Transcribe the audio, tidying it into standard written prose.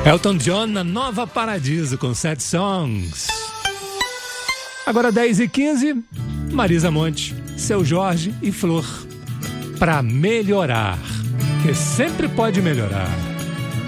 Elton John na Nova Paradiso com 7 songs. Agora 10h15, Marisa Monte, Seu Jorge e Flor. Pra melhorar, que sempre pode melhorar.